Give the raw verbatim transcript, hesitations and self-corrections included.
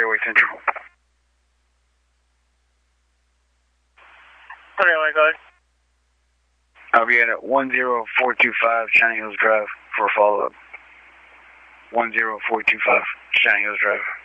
Airway Central. Okay, my God. I'll be at one zero four two five Shining Hills Drive for a follow-up. one zero four two five Shining Hills Drive.